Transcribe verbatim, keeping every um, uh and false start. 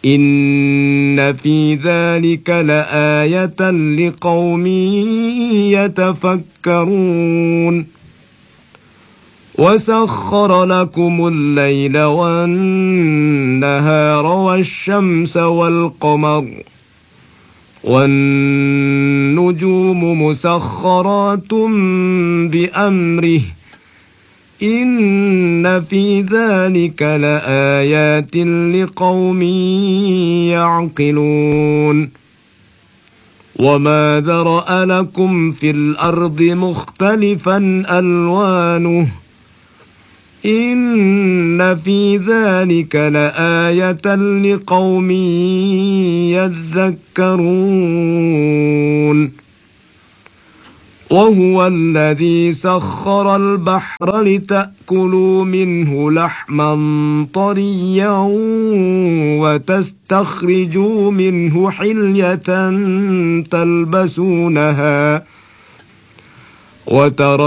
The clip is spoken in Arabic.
إن في ذلك لآية لقوم يتفكرون وسخر لكم الليل والنهار والشمس والقمر والنجوم مسخرات بأمره إن في ذلك لآيات لقوم يعقلون وما ذرأ لكم في الأرض مختلفا ألوانه إن في ذلك لآية لقوم يذكرون وهو الذي سخر البحر لتأكلوا منه لحما طريا وتستخرجوا منه حلية تلبسونها وترى